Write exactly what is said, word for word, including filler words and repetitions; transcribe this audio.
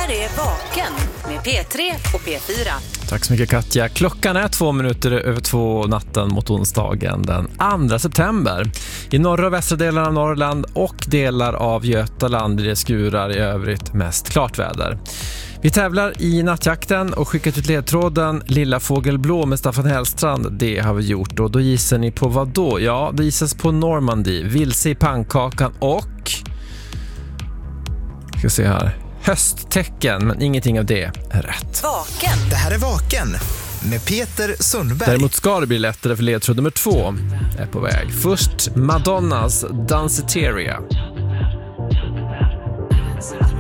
här är Vaken med P tre och P fyra. Tack så mycket Katja. Klockan är två minuter över två natten mot onsdagen den andra september. I norra och västra delen av Norrland och delar av Götaland blir det skurar, i övrigt mest klart väder. Vi tävlar i nattjakten och skickat ut ledtråden Lilla Fågelblå med Staffan Hellstrand. Det har vi gjort, och då gissar ni på vad då? Ja, det gissas på Normandy, Vilse i pannkakan och... Ska se här. Hösttecken, men ingenting av det är rätt. Vaken. Det här är Vaken med Peter Sundberg. Däremot ska det bli lättare, för ledtråd nummer två är på väg. Först Madonnas Danceteria.